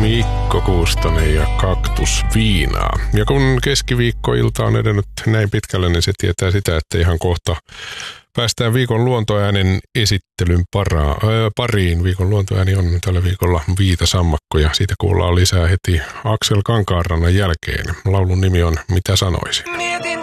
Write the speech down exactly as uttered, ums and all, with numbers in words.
Mikko Kuustonen ja Kaktusviinaa. Ja kun keskiviikkoilta on edennyt näin pitkälle, niin se tietää sitä, että ihan kohta päästään viikon luontoäänen esittelyn para, äh, pariin. Viikon luontoääni on tällä viikolla Viita Sammakko ja siitä kuullaan lisää heti Aksel Kankaanrannan jälkeen. Laulun nimi on Mitä sanoisin. Mietin